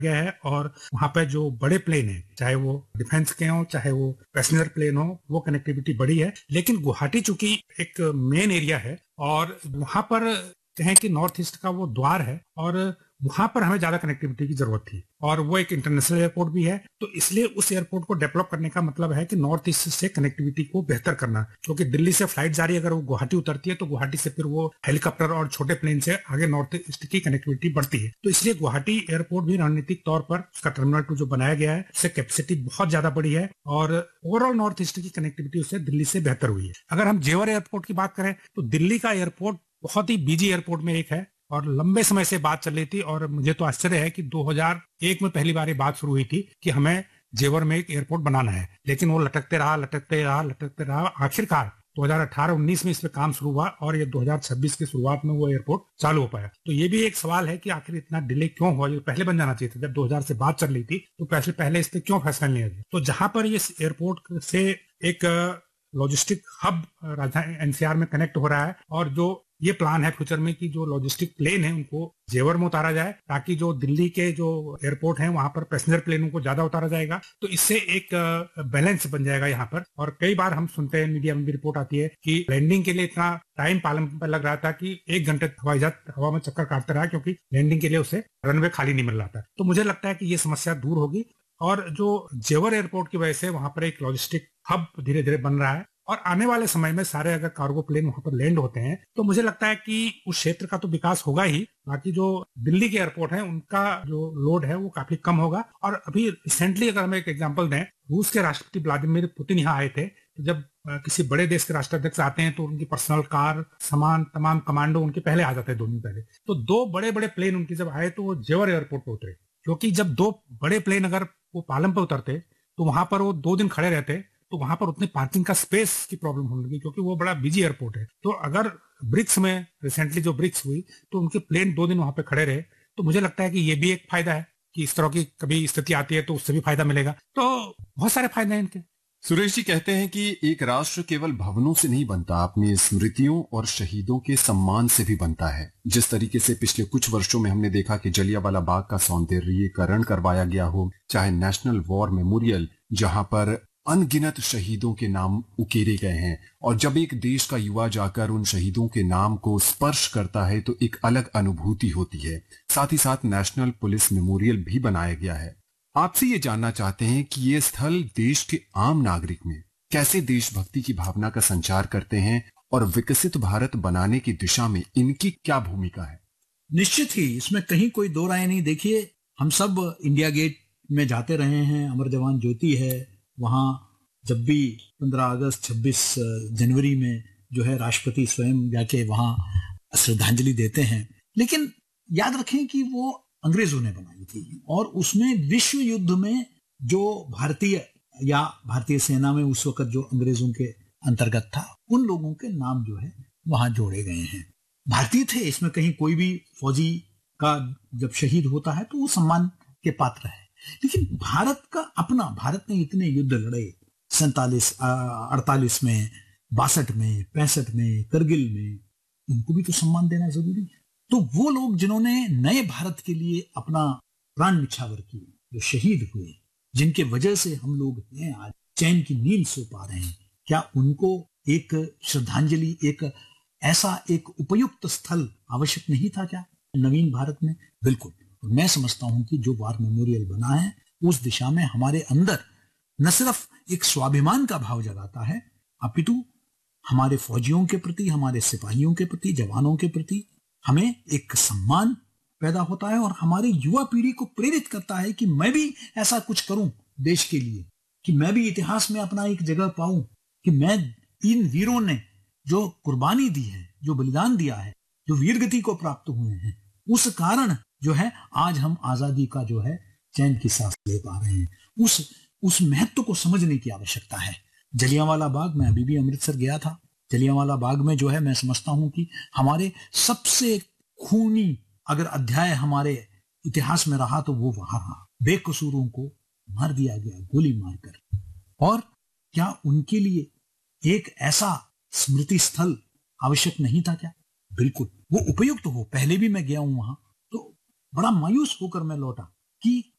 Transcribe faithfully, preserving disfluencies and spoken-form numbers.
गया है और वहां पे जो बड़े प्लेन है, चाहे वो डिफेंस के हो चाहे वो पैसेंजर प्लेन हो, वो कनेक्टिविटी बड़ी है। लेकिन गुवाहाटी चूंकि एक मेन एरिया है और वहां पर कहें कि नॉर्थ ईस्ट का वो द्वार है और वहां पर हमें ज्यादा कनेक्टिविटी की जरूरत थी और वो एक इंटरनेशनल एयरपोर्ट भी है, तो इसलिए उस एयरपोर्ट को डेवलप करने का मतलब है कि नॉर्थ ईस्ट से कनेक्टिविटी को बेहतर करना, क्योंकि दिल्ली से फ्लाइट जा रही है, अगर वो गुवाहाटी उतरती है तो गुवाहाटी से फिर वो हेलीकॉप्टर और छोटे प्लेन से आगे नॉर्थ ईस्ट की कनेक्टिविटी बढ़ती है। तो इसलिए गुवाहाटी एयरपोर्ट भी रणनीतिक तौर पर उसका टर्मिनल टू जो बनाया गया है उससे कैपेसिटी बहुत ज्यादा बड़ी है और ओवरऑल नॉर्थ ईस्ट की कनेक्टिविटी उससे दिल्ली से बेहतर हुई है। अगर हम जेवर एयरपोर्ट की बात करें तो दिल्ली का एयरपोर्ट बहुत ही बिजी एयरपोर्ट में एक है और लंबे समय से बात चल रही थी और मुझे तो आश्चर्य है कि दो हज़ार एक में पहली बार ये बात शुरू हुई थी कि हमें जेवर में एक एयरपोर्ट बनाना है, लेकिन वो लटकते रहा लटकते रहा लटकते रहा आखिरकार दो हज़ार अठारह उन्नीस में इस पे काम शुरू हुआ और ये दो हज़ार छब्बीस की शुरुआत में वो एयरपोर्ट चालू हो पाया। तो ये भी एक सवाल है कि आखिर इतना डिले क्यों हुआ, ये पहले बन जाना चाहिए था। जब दो हज़ार से बात चल रही थी तो पहले पहले इस पे क्यों फैसला नहीं लिया? तो जहां पर ये एयरपोर्ट से एक लॉजिस्टिक हब राजधानी एनसीआर में कनेक्ट हो रहा है और जो ये प्लान है फ्यूचर में कि जो लॉजिस्टिक प्लेन है उनको जेवर में उतारा जाए, ताकि जो दिल्ली के जो एयरपोर्ट है वहां पर पैसेंजर प्लेनों को ज्यादा उतारा जाएगा, तो इससे एक बैलेंस बन जाएगा यहाँ पर। और कई बार हम सुनते हैं, मीडिया में भी रिपोर्ट आती है कि लैंडिंग के लिए इतना टाइम पालन पर लग रहा था कि एक घंटे हवाई जहाज हवा में चक्कर काटता रहा क्योंकि लैंडिंग के लिए उसे रनवे खाली नहीं मिल रहा था। तो मुझे लगता है कि ये समस्या दूर होगी और जो जेवर एयरपोर्ट की वजह से वहां पर एक लॉजिस्टिक हब धीरे धीरे बन रहा है और आने वाले समय में सारे अगर कार्गो प्लेन वहां पर लैंड होते हैं तो मुझे लगता है कि उस क्षेत्र का तो विकास होगा ही, बाकी जो दिल्ली के एयरपोर्ट है उनका जो लोड है वो काफी कम होगा। और अभी रिसेंटली अगर हम एक एग्जांपल दें, रूस के राष्ट्रपति व्लादिमीर पुतिन यहाँ आए थे, तो जब किसी बड़े देश के राष्ट्राध्यक्ष आते हैं तो उनकी पर्सनल कार, सामान, तमाम कमांडो उनके पहले आ जाते हैं, दो दिन पहले। तो दो बड़े बड़े प्लेन उनके जब आए तो वो जेवर एयरपोर्ट पर उतरे, क्योंकि जब दो बड़े प्लेन अगर वो पालम पर उतरते तो वहां पर वो दो दिन खड़े रहते तो वहां पर उतने पार्किंग का स्पेस की प्रॉब्लम होने लगी, क्योंकि वो बड़ा बिजी एयरपोर्ट है। तो अगर ब्रिक्स में रिसेंटली जो ब्रिक्स हुई तो उनके प्लेन दो दिन वहां पे खड़े रहे, तो मुझे लगता है कि ये भी एक फायदा है कि इस तरह की कभी स्थिति आती है तो उससे भी फायदा मिलेगा। तो बहुत सारे फायदे हैं इनके। सुरेश जी कहते हैं कि एक राष्ट्र केवल भवनों से नहीं बनता, अपनी स्मृतियों और शहीदों के सम्मान से भी बनता है। जिस तरीके से पिछले कुछ वर्षों में हमने देखा कि जलियांवाला बाग का सौंदर्यीकरण करवाया गया हो, चाहे नेशनल वॉर मेमोरियल जहां पर अनगिनत शहीदों के नाम उकेरे गए हैं, और जब एक देश का युवा जाकर उन शहीदों के नाम को स्पर्श करता है तो एक अलग अनुभूति होती है। साथ ही साथ नेशनल पुलिस मेमोरियल भी बनाया गया है। आपसे ये जानना चाहते हैं कि ये स्थल देश के आम नागरिक में कैसे देशभक्ति की भावना का संचार करते हैं और विकसित भारत बनाने की दिशा में इनकी क्या भूमिका है? निश्चित ही इसमें कहीं कोई दो राय नहीं। देखिए, हम सब इंडिया गेट में जाते रहे हैं, अमर जवान ज्योति है वहां, जब भी पंद्रह अगस्त छब्बीस जनवरी में जो है राष्ट्रपति स्वयं जाके वहां श्रद्धांजलि देते हैं। लेकिन याद रखें कि वो अंग्रेजों ने बनाई थी और उसमें विश्व युद्ध में जो भारतीय या भारतीय सेना में उस वक्त जो अंग्रेजों के अंतर्गत था, उन लोगों के नाम जो है वहां जोड़े गए हैं। भारतीय थे, इसमें कहीं कोई भी फौजी का जब शहीद होता है तो वो सम्मान के पात्र है। लेकिन भारत का अपना, भारत ने इतने युद्ध लड़े, सैतालीस अड़तालीस में, बासठ में, पैंसठ में, करगिल में, उनको भी तो सम्मान देना जरूरी है। तो वो लोग जिन्होंने नए भारत के लिए अपना प्राण निछावर किए, जो शहीद हुए, जिनके वजह से हम लोग हैं आज चैन की नींद सो पा रहे हैं, क्या उनको एक श्रद्धांजलि, एक ऐसा एक उपयुक्त स्थल आवश्यक नहीं था क्या नवीन भारत में? बिल्कुल। मैं समझता हूं कि जो वार मेमोरियल बना है उस दिशा में हमारे अंदर न सिर्फ एक स्वाभिमान का भाव जगाता है, अपितु हमारे फौजियों के प्रति, हमारे सिपाहियों के प्रति, जवानों के प्रति हमें एक सम्मान पैदा होता है और हमारे युवा पीढ़ी को प्रेरित करता है कि मैं भी ऐसा कुछ करूं देश के लिए, कि मैं भी इतिहास में अपना एक जगह पाऊं, कि मैं इन वीरों ने जो कुर्बानी दी है, जो बलिदान दिया है, जो वीरगति को प्राप्त हुए हैं, उस कारण जो है आज हम आजादी का जो है चैन की सांस ले पा रहे हैं। उस उस महत्व को समझने की आवश्यकता है। जलियांवाला बाग, मैं अभी भी अमृतसर गया था, जलियांवाला बाग में जो है मैं समझता हूं कि हमारे सबसे खूनी अगर अध्याय हमारे इतिहास में रहा तो वो वहां रहा। बेकसूरों को मार दिया गया गोली मारकर, और क्या उनके लिए एक ऐसा स्मृति स्थल आवश्यक नहीं था क्या? बिल्कुल, वो उपयुक्त हो। पहले भी मैं गया हूं वहां, तो बड़ा मायूस होकर मैं लौटा कि